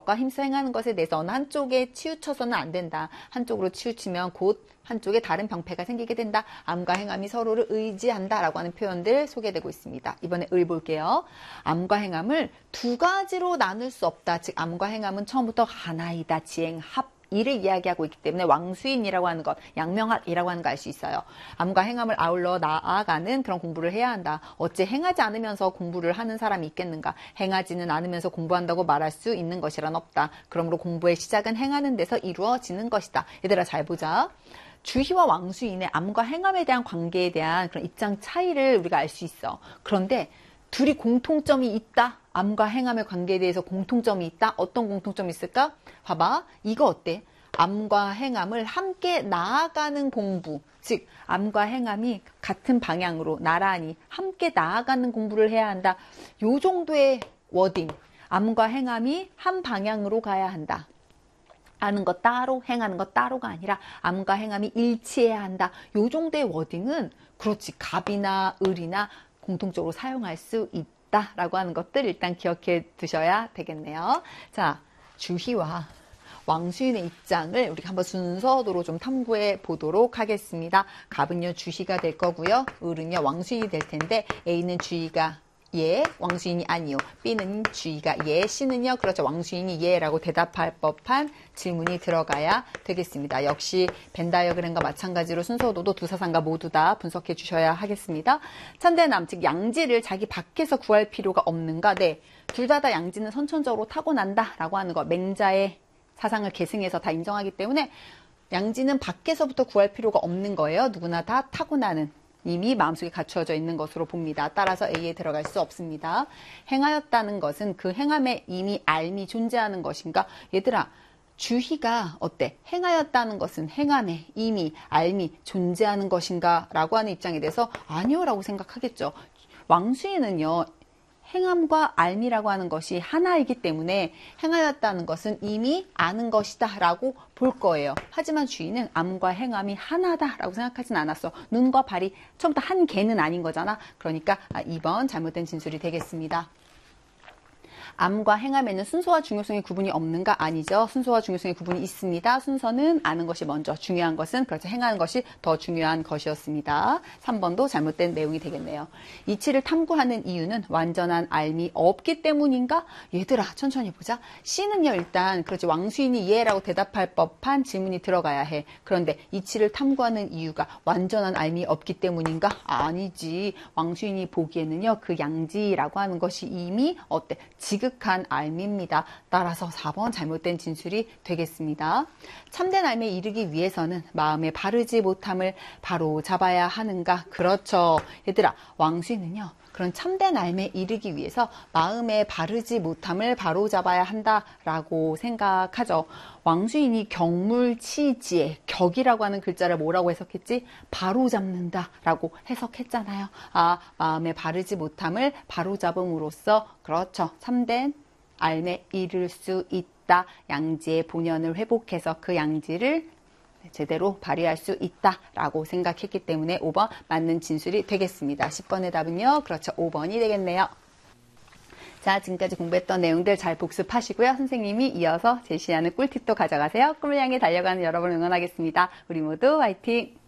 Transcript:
힘써 행하는 것에 대해서 어느 한쪽에 치우쳐서는 안 된다. 한쪽으로 치우치면 곧 한쪽에 다른 병폐가 생기게 된다. 암과 행함이 서로를 의지한다 라고 하는 표현들 소개되고 있습니다. 이번에 을 볼게요. 암과 행함을 두 가지로 나눌 수 없다. 즉 암과 행함은 처음부터 하나이다. 지행합 이를 이야기하고 있기 때문에 왕수인이라고 하는 것, 양명학이라고 하는 거 알 수 있어요. 암과 행함을 아울러 나아가는 그런 공부를 해야 한다. 어째 행하지 않으면서 공부를 하는 사람이 있겠는가? 행하지는 않으면서 공부한다고 말할 수 있는 것이란 없다. 그러므로 공부의 시작은 행하는 데서 이루어지는 것이다. 얘들아 잘 보자. 주희와 왕수인의 암과 행함에 대한 관계에 대한 그런 입장 차이를 우리가 알 수 있어. 그런데 둘이 공통점이 있다. 암과 행함의 관계에 대해서 공통점이 있다. 어떤 공통점이 있을까? 봐봐. 이거 어때? 암과 행함을 함께 나아가는 공부. 즉 암과 행함이 같은 방향으로 나란히 함께 나아가는 공부를 해야 한다. 요 정도의 워딩. 암과 행함이 한 방향으로 가야 한다. 아는 것 따로, 행하는 것 따로가 아니라 암과 행함이 일치해야 한다. 요 정도의 워딩은 그렇지 갑이나 을이나 공통적으로 사용할 수 있다라고 하는 것들 일단 기억해 두셔야 되겠네요. 자, 주희와 왕수인의 입장을 우리가 한번 순서대로 좀 탐구해 보도록 하겠습니다. 갑은요 주희가 될 거고요. 을은요 왕수인이 될 텐데 A는 주희가 예, 왕수인이 아니요. B는 주희가 예, C는요, 그렇죠. 왕수인이 예라고 대답할 법한 질문이 들어가야 되겠습니다. 역시 벤 다이어그램과 마찬가지로 순서도도 두 사상가 모두 다 분석해 주셔야 하겠습니다. 천대남, 즉 양지를 자기 밖에서 구할 필요가 없는가? 네, 둘 다 양지는 선천적으로 타고난다 라고 하는 거 맹자의 사상을 계승해서 다 인정하기 때문에 양지는 밖에서부터 구할 필요가 없는 거예요. 누구나 다 타고나는. 이미 마음속에 갖추어져 있는 것으로 봅니다. 따라서 A에 들어갈 수 없습니다. 행하였다는 것은 그 행함에 이미 알미 존재하는 것인가? 얘들아, 주희가 어때? 행하였다는 것은 행함에 이미 알미 존재하는 것인가? 라고 하는 입장에 대해서 아니요 라고 생각하겠죠. 왕수인은요. 행함과 알미라고 하는 것이 하나이기 때문에 행하였다는 것은 이미 아는 것이다 라고 볼 거예요. 하지만 주인은 암과 행함이 하나다 라고 생각하진 않았어. 눈과 발이 처음부터 한 개는 아닌 거잖아. 그러니까 2번 잘못된 진술이 되겠습니다. 암과 행함에는 순서와 중요성의 구분이 없는가? 아니죠. 순서와 중요성의 구분이 있습니다. 순서는 아는 것이 먼저, 중요한 것은 그렇죠. 행하는 것이 더 중요한 것이었습니다. 3번도 잘못된 내용이 되겠네요. 이치를 탐구하는 이유는 완전한 알미 없기 때문인가? 얘들아 천천히 보자. C는요 일단 그렇지 왕수인이 예라고 대답할 법한 질문이 들어가야 해. 그런데 이치를 탐구하는 이유가 완전한 알미 없기 때문인가? 아니지. 왕수인이 보기에는요 그 양지라고 하는 것이 이미 어때? 지극한 알미입니다. 따라서 4번 잘못된 진술이 되겠습니다. 참된 알미에 이르기 위해서는 마음에 바르지 못함을 바로 잡아야 하는가? 그렇죠. 얘들아 왕수인은요. 그런 참된 알미에 이르기 위해서 마음에 바르지 못함을 바로 잡아야 한다라고 생각하죠. 왕수인이 경물치지에 격이라고 하는 글자를 뭐라고 해석했지? 바로 잡는다라고 해석했잖아요. 아, 마음에 바르지 못함을 바로 잡음으로써 그렇죠. 참된 알미에 이를 수 있다. 양지의 본연을 회복해서 그 양지를 제대로 발휘할 수 있다라고 생각했기 때문에 5번 맞는 진술이 되겠습니다. 10번의 답은요. 그렇죠. 5번이 되겠네요. 자, 지금까지 공부했던 내용들 잘 복습하시고요. 선생님이 이어서 제시하는 꿀팁도 가져가세요. 꿈을 향해 달려가는 여러분을 응원하겠습니다. 우리 모두 화이팅!